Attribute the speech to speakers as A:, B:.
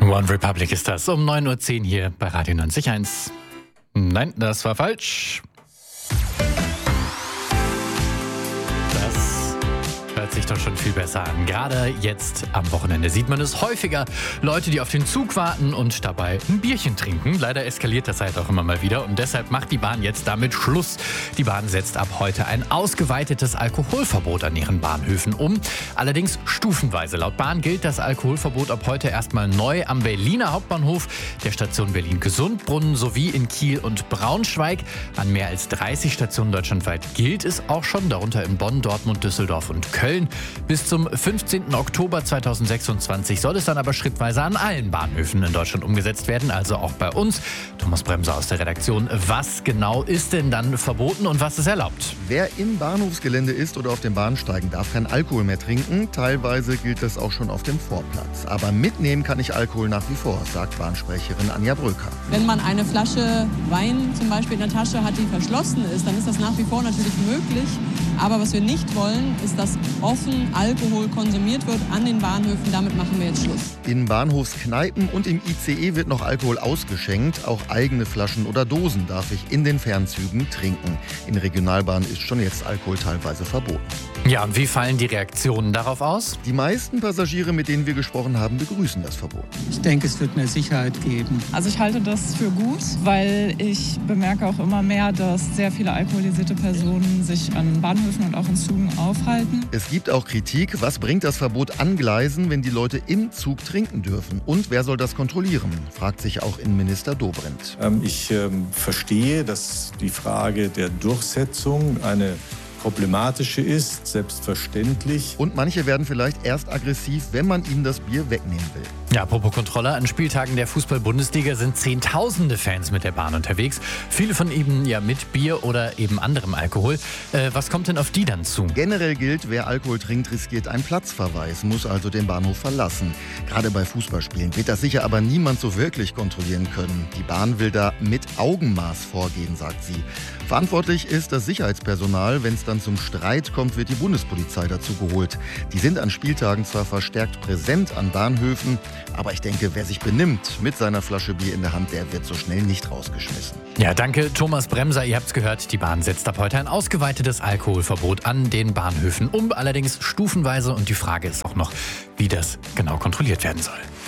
A: One Republic ist das, um 9.10 Uhr hier bei Radio 90.1. Nein, das war falsch. Das hört sich doch schon viel besser an. Gerade jetzt am Wochenende sieht man es häufiger. Leute, die auf den Zug warten und dabei ein Bierchen trinken. Leider eskaliert das halt auch immer mal wieder und deshalb macht die Bahn jetzt damit Schluss. Die Bahn setzt ab heute ein ausgeweitetes Alkoholverbot an ihren Bahnhöfen um. Allerdings stufenweise. Laut Bahn gilt das Alkoholverbot ab heute erstmal neu am Berliner Hauptbahnhof, der Station Berlin-Gesundbrunnen sowie in Kiel und Braunschweig. An mehr als 30 Stationen deutschlandweit gilt es auch schon, darunter in Bonn, Dortmund, Düsseldorf und Köln. Bis zum 15. Oktober 2026 soll es dann aber schrittweise an allen Bahnhöfen in Deutschland umgesetzt werden, also auch bei uns. Thomas Bremser aus der Redaktion. Was genau ist denn dann verboten und was ist erlaubt?
B: Wer im Bahnhofsgelände ist oder auf den Bahnsteigen, darf kein Alkohol mehr trinken. Teilweise gilt das auch schon auf dem Vorplatz. Aber mitnehmen kann ich Alkohol nach wie vor, sagt Bahnsprecherin Anja Bröker.
C: Wenn man eine Flasche Wein zum Beispiel in der Tasche hat, die verschlossen ist, dann ist das nach wie vor natürlich möglich. Aber was wir nicht wollen, ist, dass offen Alkohol konsumiert wird an den Bahnhöfen. Damit machen wir jetzt Schluss.
B: In Bahnhofskneipen und im ICE wird noch Alkohol ausgeschenkt. Auch eigene Flaschen oder Dosen darf ich in den Fernzügen trinken. In Regionalbahnen ist schon jetzt Alkohol teilweise verboten.
A: Ja, und wie fallen die Reaktionen darauf aus?
B: Die meisten Passagiere, mit denen wir gesprochen haben, begrüßen das Verbot.
D: Ich denke, es wird mehr Sicherheit geben.
E: Also ich halte das für gut, weil ich bemerke auch immer mehr, dass sehr viele alkoholisierte Personen sich an Bahnhöfen und auch in Zügen aufhalten.
B: Es gibt auch Kritik. Was bringt das Verbot an Gleisen, wenn die Leute im Zug trinken dürfen? Und wer soll das kontrollieren? Fragt sich auch Innenminister Dobrindt.
F: Ich verstehe, dass die Frage der Durchsetzung eine problematische ist, selbstverständlich.
B: Und manche werden vielleicht erst aggressiv, wenn man ihnen das Bier wegnehmen will.
A: Ja, apropos Kontrolle, an Spieltagen der Fußball-Bundesliga sind Zehntausende Fans mit der Bahn unterwegs. Viele von ihnen ja mit Bier oder eben anderem Alkohol. Was kommt denn auf die dann zu?
B: Generell gilt, wer Alkohol trinkt, riskiert einen Platzverweis, muss also den Bahnhof verlassen. Gerade bei Fußballspielen wird das sicher aber niemand so wirklich kontrollieren können. Die Bahn will da mit Augenmaß vorgehen, sagt sie. Verantwortlich ist das Sicherheitspersonal. Wenn es dann zum Streit kommt, wird die Bundespolizei dazu geholt. Die sind an Spieltagen zwar verstärkt präsent an Bahnhöfen, aber ich denke, wer sich benimmt mit seiner Flasche Bier in der Hand, der wird so schnell nicht rausgeschmissen.
A: Ja, danke Thomas Bremser. Ihr habt's gehört, die Bahn setzt ab heute ein ausgeweitetes Alkoholverbot an den Bahnhöfen um, allerdings stufenweise. Und die Frage ist auch noch, wie das genau kontrolliert werden soll.